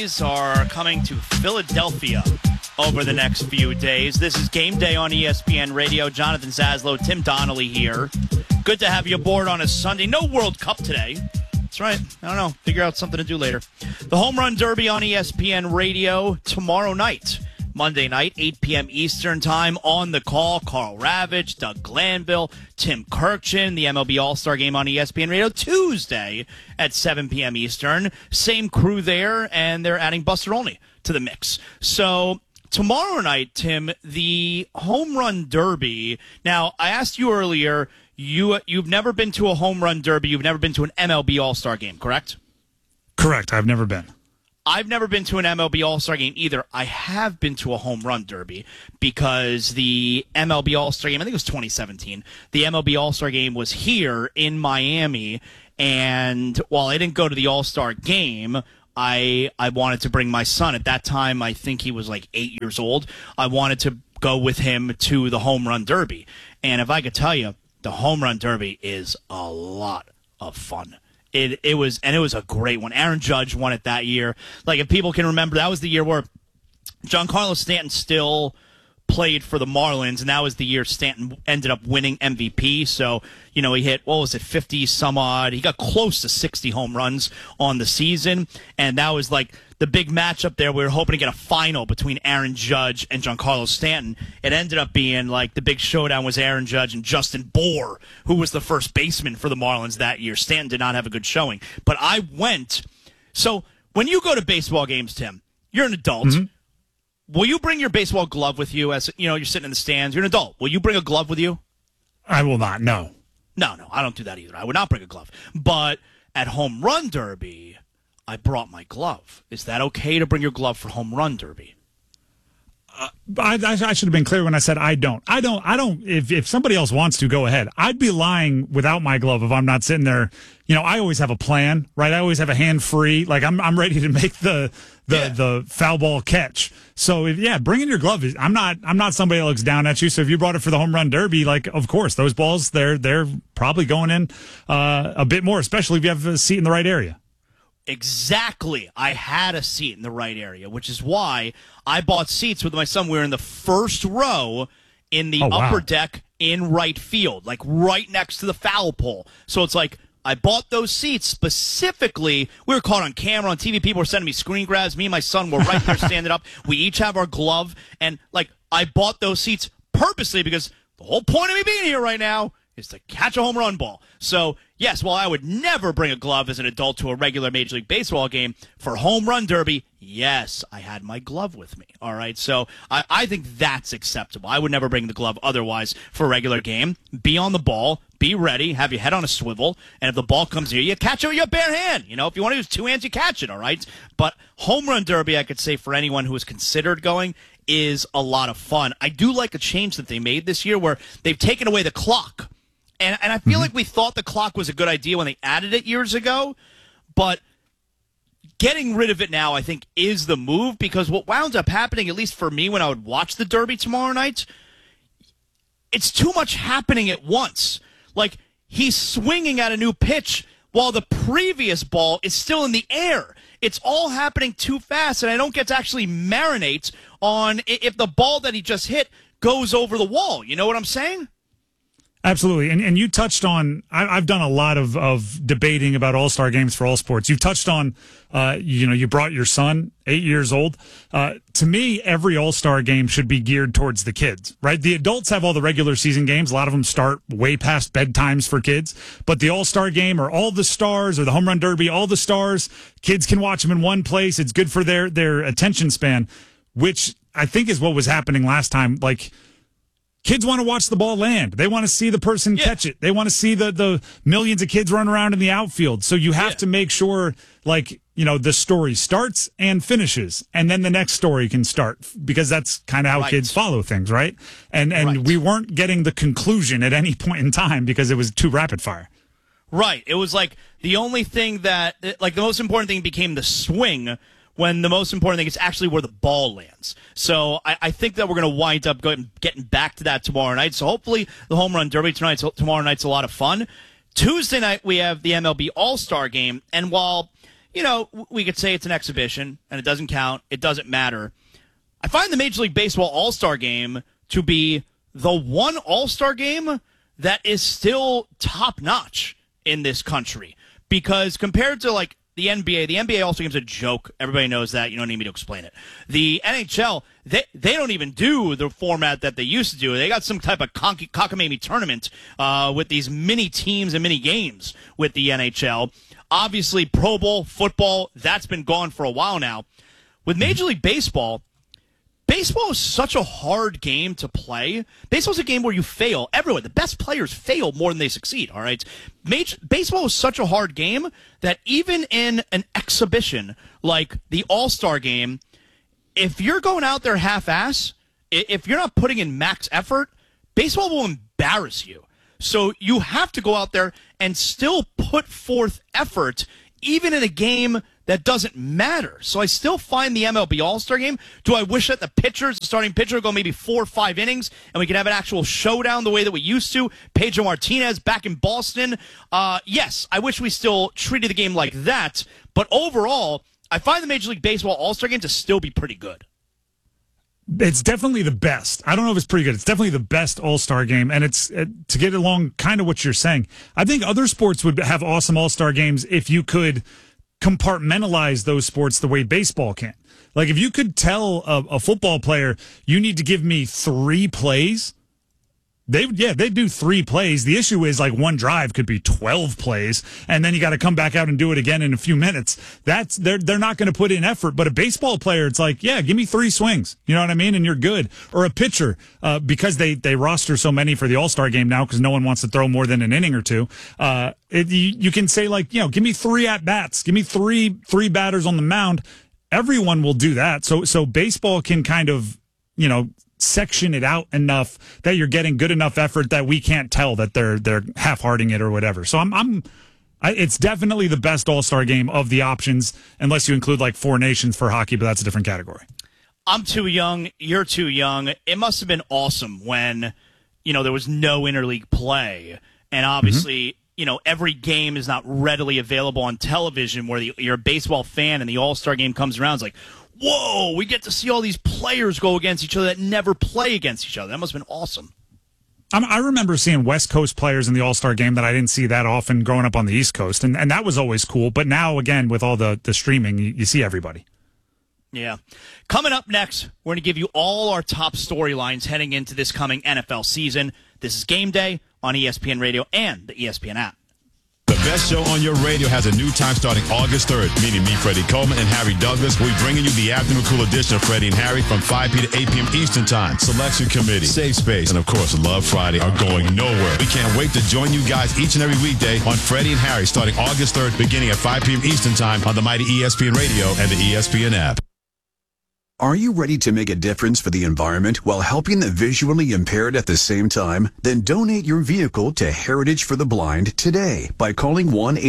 Phillies are coming to Philadelphia over the next few days. This is Game Day on ESPN Radio. Jonathan Zaslow, Tim Donnelly here. Good to have you aboard on a Sunday. No World Cup today. That's right. I don't know. Figure out something to do later. The Home Run Derby on ESPN Radio tomorrow night. Monday night, 8 p.m. Eastern Time. On the call, Carl Ravitch, Doug Glanville, Tim Kirkchin. The MLB All-Star Game on ESPN Radio Tuesday at 7 p.m. Eastern. Same crew there, and they're adding Buster Olney to the mix. So tomorrow night, Tim, the Home Run Derby. Now, I asked you earlier, you've never been to a Home Run Derby. You've never been to an MLB All-Star Game, correct? Correct. I've never been. I've never been to an MLB All-Star Game either. I have been to a Home Run Derby because the MLB All-Star Game, I think it was 2017, the MLB All-Star Game was here in Miami, and while I didn't go to the All-Star Game, I wanted to bring my son. At that time, I think he was like 8 years old. I wanted to go with him to the Home Run Derby. And if I could tell you, the Home Run Derby is a lot of fun. It was a great one. Aaron Judge won it that year. Like, if people can remember, that was the year where Giancarlo Stanton still played for the Marlins, and that was the year Stanton ended up winning MVP. So, he hit, 50 some odd. He got close to 60 home runs on the season, and that was like the big matchup there. We were hoping to get a final between Aaron Judge and Giancarlo Stanton. It ended up being like the big showdown was Aaron Judge and Justin Bour, who was the first baseman for the Marlins that year. Stanton did not have a good showing. But I went. So when you go to baseball games, Tim, you're an adult. Mm-hmm. Will you bring your baseball glove with you as, you're sitting in the stands? You're an adult. Will you bring a glove with you? I will not, no. No, I don't do that either. I would not bring a glove. But at Home Run Derby, I brought my glove. Is that okay to bring your glove for Home Run Derby? I should have been clear when I said I don't. If somebody else wants to, go ahead. I'd be lying without my glove if I'm not sitting there. I always have a plan, right? I always have a hand free. Like, I'm ready to make the foul ball catch. So bringing your glove is, I'm not somebody that looks down at you. So if you brought it for the Home Run Derby, like, of course, those balls, they're probably going in a bit more, especially if you have a seat in the right area. Exactly. I had a seat in the right area, which is why I bought seats with my son. We were in the first row in the upper deck in right field, like right next to the foul pole. So it's like, I bought those seats specifically. We were caught on camera, on TV. People were sending me screen grabs. Me and my son were right there standing up. We each have our glove. And, I bought those seats purposely because the whole point of me being here right now is to catch a home run ball. So, yes, while I would never bring a glove as an adult to a regular Major League Baseball game, for Home Run Derby, yes, I had my glove with me. All right, so I think that's acceptable. I would never bring the glove otherwise for a regular game. Be on the ball, be ready, have your head on a swivel, and if the ball comes near you, catch it with your bare hand. If you want to use two hands, you catch it, all right? But Home Run Derby, I could say for anyone who is considered going, is a lot of fun. I do like a change that they made this year where they've taken away the clock. And I feel like we thought the clock was a good idea when they added it years ago, but getting rid of it now, I think, is the move, because what wound up happening, at least for me when I would watch the Derby tomorrow night, it's too much happening at once. Like, he's swinging at a new pitch while the previous ball is still in the air. It's all happening too fast, and I don't get to actually marinate on if the ball that he just hit goes over the wall. You know what I'm saying? Absolutely. And you touched on, I've done a lot of debating about all-star games for all sports. You've touched on, you brought your son, 8 years old. To me, every all-star game should be geared towards the kids, right? The adults have all the regular season games. A lot of them start way past bedtimes for kids. But the all-star game, or all the stars, or the Home Run Derby, all the stars, kids can watch them in one place. It's good for their attention span, which I think is what was happening last time. Like, kids want to watch the ball land. They want to see the person catch it. They want to see the millions of kids run around in the outfield. So you have to make sure, the story starts and finishes, and then the next story can start, because that's kind of how kids follow things, right? And we weren't getting the conclusion at any point in time because it was too rapid fire. Right. It was like the only thing that, the most important thing became the swing, when the most important thing is actually where the ball lands. So I think that we're going to wind up getting back to that tomorrow night. So hopefully the Home Run Derby tomorrow night's a lot of fun. Tuesday night we have the MLB All-Star Game, and while we could say it's an exhibition and it doesn't count. It doesn't matter. I find the Major League Baseball All-Star Game to be the one All-Star Game that is still top-notch in this country. Because compared to, like, the NBA All-Star Game is a joke. Everybody knows that. You don't need me to explain it. The NHL, they don't even do the format that they used to do. They got some type of cockamamie tournament with these mini teams and mini games with the NHL. Obviously, Pro Bowl, football, that's been gone for a while now. With Major League Baseball is such a hard game to play. Baseball is a game where you fail. Everyone, the best players fail more than they succeed, all right? Baseball is such a hard game that even in an exhibition like the All-Star Game, if you're going out there half-ass, if you're not putting in max effort, baseball will embarrass you. So you have to go out there and still put forth effort, even in a game that doesn't matter. So I still find the MLB All-Star Game. Do I wish that the starting pitcher, would go maybe 4 or 5 innings and we could have an actual showdown the way that we used to? Pedro Martinez back in Boston. Yes, I wish we still treated the game like that. But overall, I find the Major League Baseball All-Star Game to still be pretty good. It's definitely the best. I don't know if it's pretty good. It's definitely the best All-Star Game, and it's to get along kind of what you're saying. I think other sports would have awesome All-Star Games if you could compartmentalize those sports the way baseball can. Like if you could tell a football player, you need to give me 3 plays, they do 3 plays. The issue is like one drive could be 12 plays, and then you got to come back out and do it again in a few minutes. They're not going to put in effort. But a baseball player, it's like, yeah, give me 3 swings. You know what I mean? And you're good. Or a pitcher, because they roster so many for the All-Star Game now because no one wants to throw more than an inning or 2. You can say like, give me 3 at-bats. Give me three batters on the mound. Everyone will do that. So baseball can kind of, section it out enough that you're getting good enough effort that we can't tell that they're half-hearting it or whatever. So it's definitely the best All-Star Game of the options, unless you include like 4 nations for hockey, but that's a different category. I'm too young. You're too young. It must have been awesome when, there was no interleague play. And obviously, every game is not readily available on television where you're a baseball fan and the All-Star Game comes around. It's like, whoa, we get to see all these players go against each other that never play against each other. That must have been awesome. I remember seeing West Coast players in the All-Star Game that I didn't see that often growing up on the East Coast, and that was always cool. But now, again, with all the streaming, you see everybody. Yeah. Coming up next, we're going to give you all our top storylines heading into this coming NFL season. This is Game Day on ESPN Radio and the ESPN app. The best show on your radio has a new time starting August 3rd, meaning me, Freddie Coleman, and Harry Douglas. We'll be bringing you the afternoon cool edition of Freddie and Harry from 5 p. to 8 p.m. Eastern Time. Selection Committee, Safe Space, and of course, Love Friday are going nowhere. We can't wait to join you guys each and every weekday on Freddie and Harry starting August 3rd, beginning at 5 p.m. Eastern Time on the mighty ESPN Radio and the ESPN app. Are you ready to make a difference for the environment while helping the visually impaired at the same time? Then donate your vehicle to Heritage for the Blind today by calling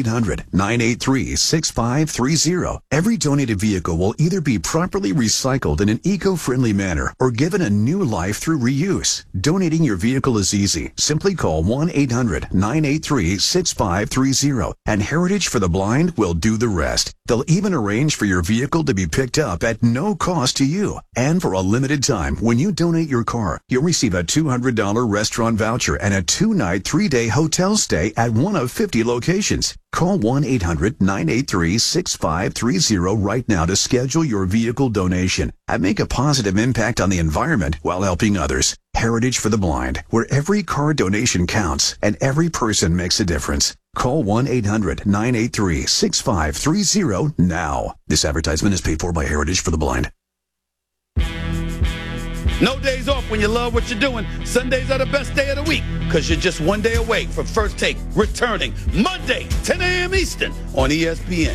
1-800-983-6530. Every donated vehicle will either be properly recycled in an eco-friendly manner or given a new life through reuse. Donating your vehicle is easy. Simply call 1-800-983-6530 and Heritage for the Blind will do the rest. They'll even arrange for your vehicle to be picked up at no cost to you. And for a limited time, when you donate your car, you'll receive a $200 restaurant voucher and a 2-night, 3-day hotel stay at one of 50 locations. Call 1-800-983-6530 right now to schedule your vehicle donation and make a positive impact on the environment while helping others. Heritage for the Blind, where every car donation counts and every person makes a difference. Call 1-800-983-6530 now. This advertisement is paid for by Heritage for the Blind. No days off when you love what you're doing. Sundays are the best day of the week because you're just one day away from First Take returning Monday, 10 a.m. Eastern on ESPN.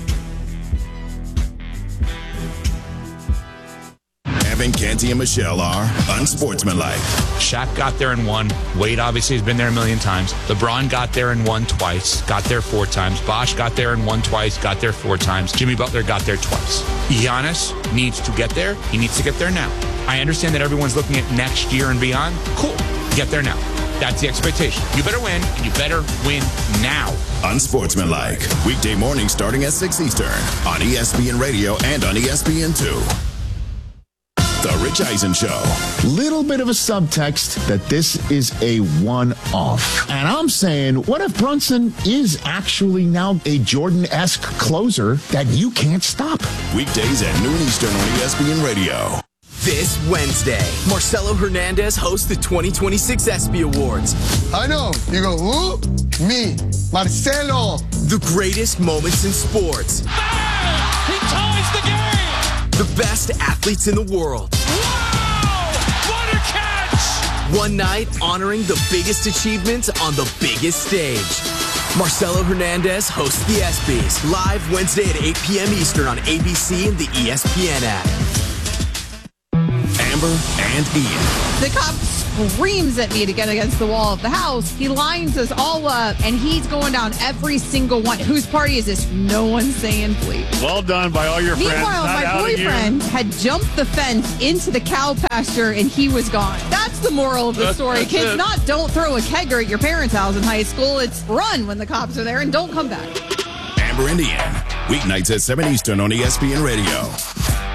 Evan, Canty, and Michelle are unsportsmanlike. Shaq got there and won. Wade obviously has been there a million times. LeBron got there and won twice. Got there 4 times. Bosh got there and won twice. Got there 4 times. Jimmy Butler got there twice. Giannis needs to get there. He needs to get there now. I understand that everyone's looking at next year and beyond. Cool. Get there now. That's the expectation. You better win, and you better win now. Unsportsmanlike. Weekday morning starting at 6 Eastern on ESPN Radio and on ESPN2. The Rich Eisen Show. Little bit of a subtext that this is a one-off. And I'm saying, what if Brunson is actually now a Jordan-esque closer that you can't stop? Weekdays at noon Eastern on ESPN Radio. This Wednesday, Marcelo Hernandez hosts the 2026 ESPY Awards. I know. You go, who? Me, Marcelo. The greatest moments in sports. Bang! He ties the game! The best athletes in the world. Wow! What a catch! One night honoring the biggest achievements on the biggest stage. Marcelo Hernandez hosts the ESPYs live Wednesday at 8 p.m. Eastern on ABC and the ESPN app. Amber and Ian. The cop screams at me to get against the wall of the house. He lines us all up, and he's going down every single one. Whose party is this? No one's saying please. Well done by all your friends. Meanwhile, my boyfriend had jumped the fence into the cow pasture, and he was gone. That's the moral of the story. Kids, not don't throw a kegger at your parents' house in high school. It's run when the cops are there and don't come back. Amber and Ian. Weeknights at 7 Eastern on ESPN Radio.